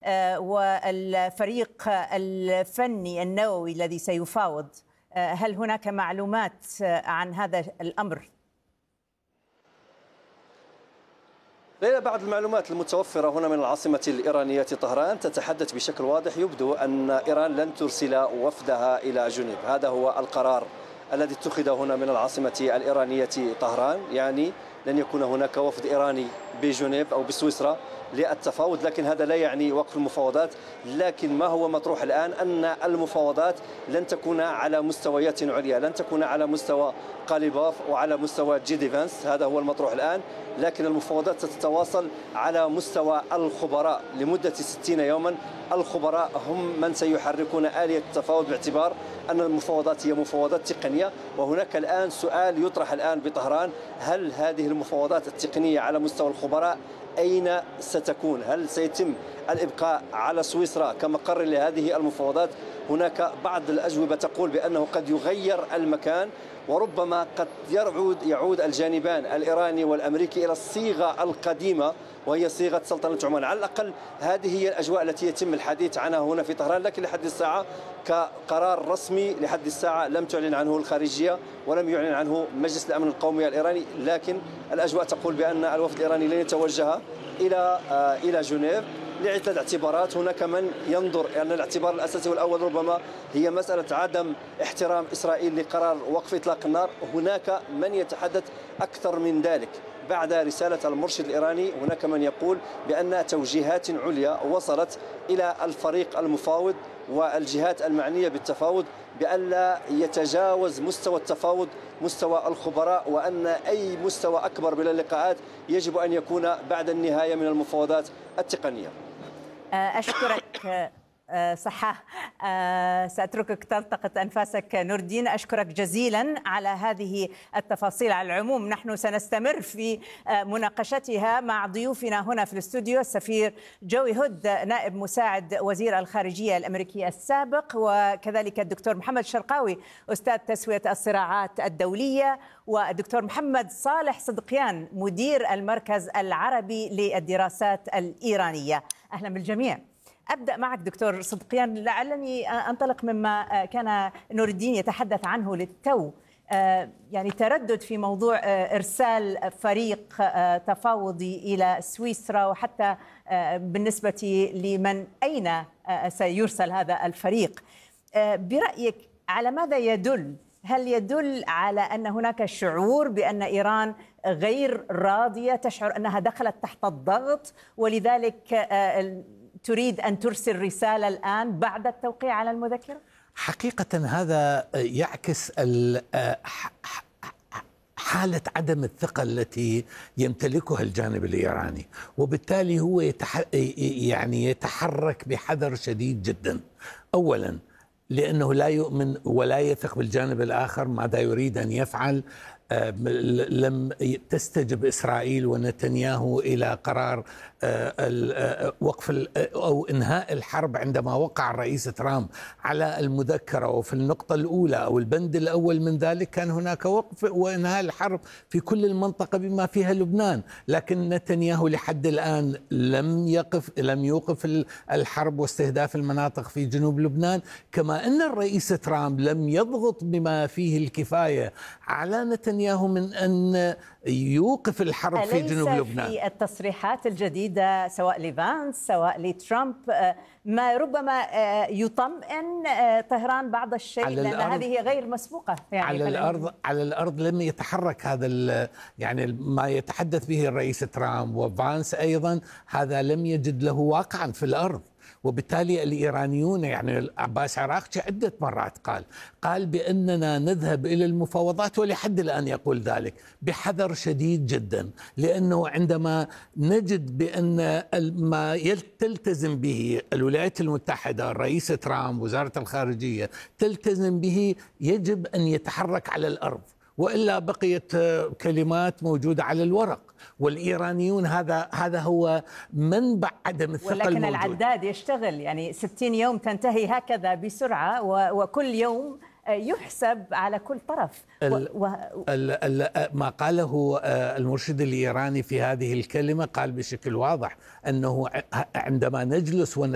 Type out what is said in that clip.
والفريق الفني النووي الذي سيفاوض، هل هناك معلومات عن هذا الأمر؟ ليلى، بعض المعلومات المتوفرة هنا من العاصمة الإيرانية طهران تتحدث بشكل واضح. يبدو أن إيران لن ترسل وفدها إلى جنيف. هذا هو القرار الذي اتخذ هنا من العاصمة الإيرانية طهران، يعني لن يكون هناك وفد إيراني بجنيف أو بسويسرا للتفاوض، لكن هذا لا يعني وقف المفاوضات. لكن ما هو مطروح الآن أن المفاوضات لن تكون على مستويات عليا، لن تكون على مستوى قاليباف وعلى مستوى جي فانس، هذا هو المطروح الآن. لكن المفاوضات ستتواصل على مستوى الخبراء لمدة 60 يوما. الخبراء هم من سيحركون آلية التفاوض، باعتبار أن المفاوضات هي مفاوضات تقنية. وهناك الآن سؤال يطرح الآن بطهران: هل هذه المفاوضات التقنية على مستوى الخبراء أين ستكون؟ هل سيتم الإبقاء على سويسرا كمقر لهذه المفاوضات؟ هناك بعض الأجوبة تقول بأنه قد يغير المكان، وربما قد يعود الجانبان الإيراني والأمريكي إلى الصيغة القديمة، وهي صيغة سلطنة عمان. على الأقل هذه هي الأجواء التي يتم الحديث عنها هنا في طهران. لكن لحد الساعة كقرار رسمي لحد الساعة لم تعلن عنه الخارجية ولم يعلن عنه مجلس الأمن القومي الإيراني. لكن الأجواء تقول بأن الوفد الإيراني لن يتوجه إلى جنيف لعدة اعتبارات. هناك من ينظر أن الاعتبار الأساسي والأول ربما هي مسألة عدم احترام إسرائيل لقرار وقف إطلاق النار. هناك من يتحدث أكثر من ذلك. بعد رسالة المرشد الإيراني هناك من يقول بأن توجيهات عليا وصلت إلى الفريق المفاوض والجهات المعنية بالتفاوض بألا يتجاوز مستوى التفاوض مستوى الخبراء، وأن أي مستوى أكبر من اللقاءات يجب أن يكون بعد النهاية من المفاوضات التقنية. أشكرك صحة. سأتركك تلتقط أنفاسك نور الدين. أشكرك جزيلا على هذه التفاصيل. على العموم نحن سنستمر في مناقشتها مع ضيوفنا هنا في الاستوديو: السفير جوي هود نائب مساعد وزير الخارجية الأمريكي السابق، وكذلك الدكتور محمد شرقاوي أستاذ تسوية الصراعات الدولية، والدكتور محمد صالح صدقيان مدير المركز العربي للدراسات الإيرانية. أهلا بالجميع. أبدأ معك دكتور صدقيان، لعلني أنطلق مما كان نور الدين يتحدث عنه للتو، يعني تردد في موضوع إرسال فريق تفاوضي إلى سويسرا، وحتى بالنسبة لمن أين سيرسل هذا الفريق. برأيك على ماذا يدل؟ هل يدل على أن هناك شعور بأن إيران غير راضية، تشعر أنها دخلت تحت الضغط ولذلك تريد أن ترسل رسالة الآن بعد التوقيع على المذكرة؟ حقيقة هذا يعكس حالة عدم الثقة التي يمتلكها الجانب الإيراني، وبالتالي هو يتحرك بحذر شديد جدا. أولا لأنه لا يؤمن ولا يثق بالجانب الآخر ماذا يريد أن يفعل. لم تستجب إسرائيل ونتنياهو إلى قرار وقف أو إنهاء الحرب عندما وقع الرئيس ترامب على المذكرة، وفي النقطة الأولى أو البند الأول من ذلك كان هناك وقف وإنهاء الحرب في كل المنطقة بما فيها لبنان. لكن نتنياهو لحد الآن لم يوقف الحرب واستهداف المناطق في جنوب لبنان، كما أن الرئيس ترامب لم يضغط بما فيه الكفاية على نتنياهو من أن يوقف الحرب في جنوب لبنان. في التصريحات الجديدة سواء لفانس سواء لترامب ما ربما يطمئن طهران بعض الشيء، لأن هذه غير مسبوقة يعني على الأرض لم يتحرك هذا يعني ما يتحدث به الرئيس ترامب وفانس أيضا، هذا لم يجد له واقعا في الأرض. وبالتالي الإيرانيون يعني عباس عراقجي عدة مرات قال بأننا نذهب إلى المفاوضات، ولحد الآن يقول ذلك بحذر شديد جدا، لأنه عندما نجد بأن ما تلتزم به الولايات المتحدة، الرئيس ترامب، وزارة الخارجية تلتزم به، يجب أن يتحرك على الأرض، وإلا بقيت كلمات موجودة على الورق. والإيرانيون هذا هو منبع عدم الثقة ولكن الموجود. العداد يشتغل، يعني 60 يوم تنتهي هكذا بسرعة، وكل يوم يحسب على كل طرف. ما قاله المرشد الإيراني في هذه الكلمة قال بشكل واضح أنه عندما نجلس